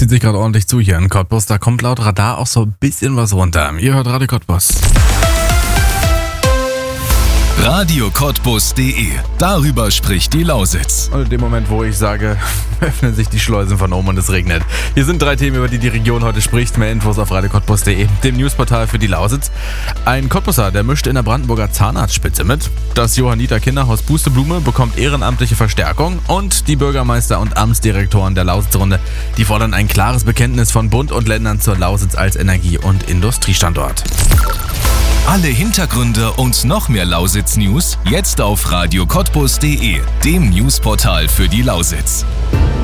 Zieht sich gerade ordentlich zu hier in Cottbus. Da kommt laut Radar auch so ein bisschen was runter. Ihr hört Radio Cottbus. radiocottbus.de. Darüber spricht die Lausitz. Und in dem Moment, wo ich sage, öffnen sich die Schleusen von oben und es regnet. Hier sind 3 Themen, über die die Region heute spricht. Mehr Infos auf radiocottbus.de, dem Newsportal für die Lausitz. Ein Cottbusser, der mischt in der Brandenburger Zahnarztspitze mit. Das Johanniter Kinderhaus Pusteblume bekommt ehrenamtliche Verstärkung. Und die Bürgermeister und Amtsdirektoren der Lausitzrunde, die fordern ein klares Bekenntnis von Bund und Ländern zur Lausitz als Energie- und Industriestandort. Alle Hintergründe und noch mehr Lausitz-News jetzt auf radiocottbus.de, dem Newsportal für die Lausitz.